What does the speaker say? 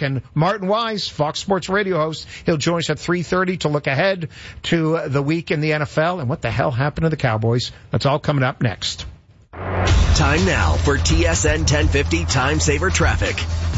back. And Martin Wise, Fox Sports radio host, he'll join us at 3:30 to look ahead to the week in the NFL and what the hell happened to the Cowboys. That's all coming up next. Time now for TSN 1050 Time Saver Traffic.